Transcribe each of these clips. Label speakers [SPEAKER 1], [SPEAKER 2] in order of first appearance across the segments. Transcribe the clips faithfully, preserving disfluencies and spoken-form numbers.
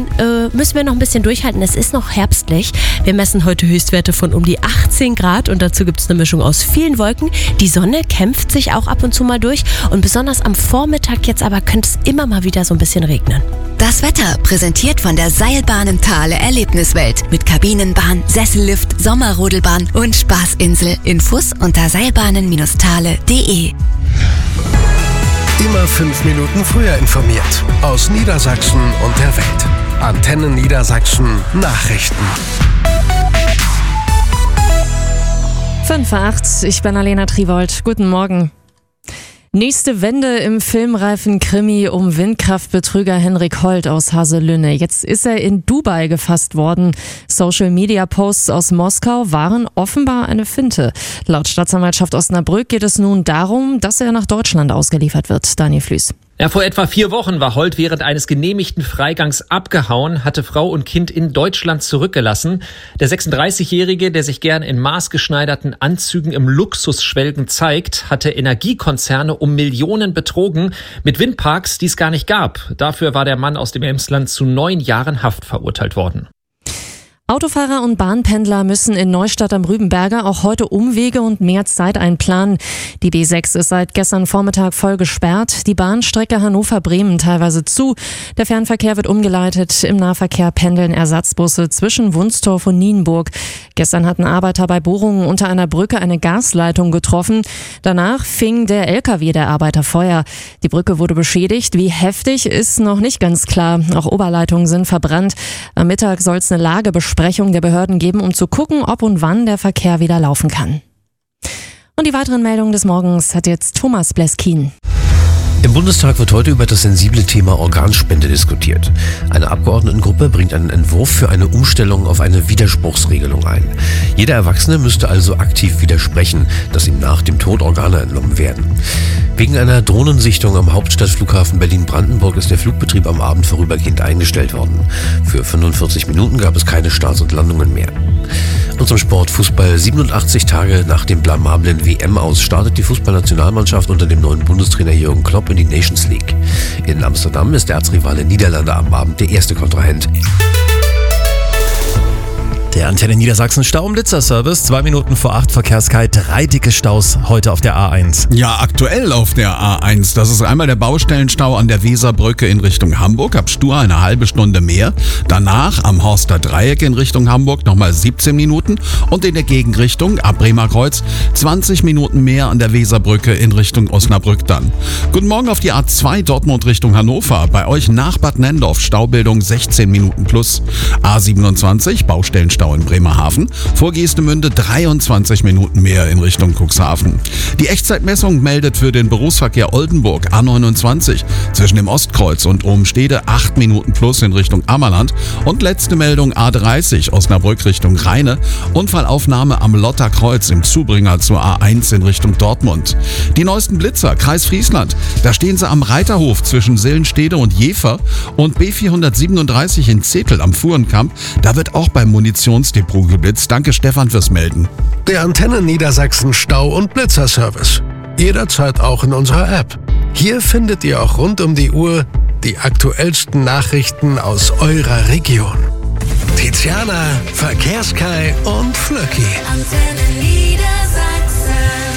[SPEAKER 1] dann äh, müssen wir noch ein bisschen durchhalten. Es ist noch herbstlich. Wir messen heute Höchstwerte von um die achtzehn Grad und dazu gibt es eine Mischung aus vielen Wolken. Die Sonne kämpft sich auch ab und zu mal durch und besonders am Vormittag jetzt aber könnte es immer mal wieder so ein bisschen regnen.
[SPEAKER 2] Das Wetter präsentiert von der Seilbahn Thale Erlebniswelt mit Kabinenbahn, Sessellift, Sommerrodelbahn und Spaßinsel. Infos unter seilbahnen Thale punkt de.
[SPEAKER 3] Immer fünf Minuten früher informiert. Aus Niedersachsen und der Welt. Antenne Niedersachsen Nachrichten.
[SPEAKER 4] fünf vor acht, ich bin Alena Triwold. Guten Morgen. Nächste Wende im filmreifen Krimi um Windkraftbetrüger Henrik Holt aus Haselünne. Jetzt ist er in Dubai gefasst worden. Social-Media-Posts aus Moskau waren offenbar eine Finte. Laut Staatsanwaltschaft Osnabrück geht es nun darum, dass er nach Deutschland ausgeliefert wird. Daniel Flüß.
[SPEAKER 5] Ja, vor etwa vier Wochen war Holt während eines genehmigten Freigangs abgehauen, hatte Frau und Kind in Deutschland zurückgelassen. Der sechsunddreißigjährige, der sich gern in maßgeschneiderten Anzügen im Luxusschwelgen zeigt, hatte Energiekonzerne um Millionen betrogen mit Windparks, die es gar nicht gab. Dafür war der Mann aus dem Emsland zu neun Jahren Haft verurteilt worden.
[SPEAKER 4] Autofahrer und Bahnpendler müssen in Neustadt am Rübenberger auch heute Umwege und mehr Zeit einplanen. Die B sechs ist seit gestern Vormittag voll gesperrt, die Bahnstrecke Hannover-Bremen teilweise zu. Der Fernverkehr wird umgeleitet, im Nahverkehr pendeln Ersatzbusse zwischen Wunstorf und Nienburg. Gestern hatten Arbeiter bei Bohrungen unter einer Brücke eine Gasleitung getroffen. Danach fing der L K W der Arbeiter Feuer. Die Brücke wurde beschädigt. Wie heftig ist noch nicht ganz klar. Auch Oberleitungen sind verbrannt. Am Mittag soll es eine Lagebesprechung der Behörden geben, um zu gucken, ob und wann der Verkehr wieder laufen kann. Und die weiteren Meldungen des Morgens hat jetzt Thomas Bleskin.
[SPEAKER 6] Im Bundestag wird heute über das sensible Thema Organspende diskutiert. Eine Abgeordnetengruppe bringt einen Entwurf für eine Umstellung auf eine Widerspruchsregelung ein. Jeder Erwachsene müsste also aktiv widersprechen, dass ihm nach dem Tod Organe entnommen werden. Wegen einer Drohnensichtung am Hauptstadtflughafen Berlin-Brandenburg ist der Flugbetrieb am Abend vorübergehend eingestellt worden. Für fünfundvierzig Minuten gab es keine Starts und Landungen mehr. Und zum Sport Fußball. siebenundachtzig Tage nach dem blamablen W M-Aus startet die Fußballnationalmannschaft unter dem neuen Bundestrainer Jürgen Klopp in die Nations League. In Amsterdam ist der Erzrivale Niederlande am Abend der erste Kontrahent.
[SPEAKER 7] Der Antenne Niedersachsen Stau- und Blitzer-Service. Zwei Minuten vor acht Verkehrskalt. Drei dicke Staus heute auf der A eins.
[SPEAKER 8] Ja, aktuell auf der A eins. Das ist einmal der Baustellenstau an der Weserbrücke in Richtung Hamburg. Ab Stur eine halbe Stunde mehr. Danach am Horster Dreieck in Richtung Hamburg nochmal siebzehn Minuten. Und in der Gegenrichtung ab Bremerkreuz zwanzig Minuten mehr an der Weserbrücke in Richtung Osnabrück dann. Guten Morgen auf die A zwei Dortmund Richtung Hannover. Bei euch nach Bad Nendorf Staubildung sechzehn Minuten plus. A siebenundzwanzig Baustellenstau in Bremerhaven. Vor Geestemünde dreiundzwanzig Minuten mehr in Richtung Cuxhaven. Die Echtzeitmessung meldet für den Berufsverkehr Oldenburg A neunundzwanzig zwischen dem Ostkreuz und Obenstede acht Minuten plus in Richtung Ammerland. Und letzte Meldung A dreißig Osnabrück Richtung Rheine. Unfallaufnahme am Lotterkreuz im Zubringer zur A eins in Richtung Dortmund. Die neuesten Blitzer, Kreis Friesland. Da stehen sie am Reiterhof zwischen Sillenstede und Jever und B vierhundertsiebenunddreißig in Zetel am Fuhrenkamp. Da wird auch beim Munition Depot geblitzt. Danke Stefan fürs Melden.
[SPEAKER 3] Der Antenne Niedersachsen Stau- und Blitzerservice. Jederzeit auch in unserer App. Hier findet ihr auch rund um die Uhr die aktuellsten Nachrichten aus eurer Region. Tiziana, Verkehrskai und Flöcki.
[SPEAKER 9] Antenne Niedersachsen.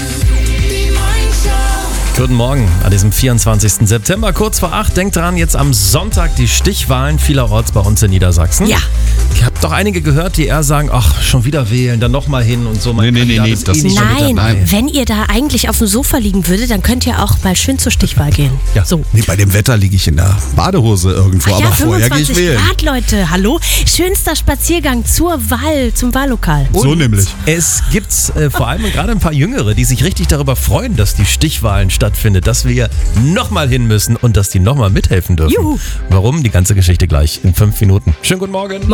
[SPEAKER 9] Die Morningshow.
[SPEAKER 7] Guten Morgen an diesem vierundzwanzigsten September, kurz vor acht. Denkt dran, jetzt am Sonntag die Stichwahlen vielerorts bei uns in Niedersachsen.
[SPEAKER 1] Ja.
[SPEAKER 7] Ich habe doch einige gehört, die eher sagen, ach, schon wieder wählen, dann nochmal hin und so.
[SPEAKER 8] Nee, nee, nee, nee, das ist schon
[SPEAKER 1] Nein,
[SPEAKER 8] wieder, nein.
[SPEAKER 1] wenn ihr da eigentlich auf dem Sofa liegen würdet, dann könnt ihr auch mal schön zur Stichwahl gehen.
[SPEAKER 7] Ja.
[SPEAKER 1] So.
[SPEAKER 8] Nee, bei dem Wetter liege ich in der Badehose irgendwo,
[SPEAKER 1] Ach
[SPEAKER 8] aber
[SPEAKER 1] ja,
[SPEAKER 8] vorher gehe ich
[SPEAKER 1] fünfundzwanzig
[SPEAKER 8] wählen.
[SPEAKER 1] Grad, Leute, hallo? Schönster Spaziergang zur Wahl, zum Wahllokal.
[SPEAKER 8] So nämlich.
[SPEAKER 7] Es gibt äh, vor allem gerade ein paar Jüngere, die sich richtig darüber freuen, dass die Stichwahlen stattfindet, dass wir nochmal hin müssen und dass die nochmal mithelfen dürfen.
[SPEAKER 1] Juhu.
[SPEAKER 7] Warum? Die ganze Geschichte gleich in fünf Minuten. Schönen guten Morgen.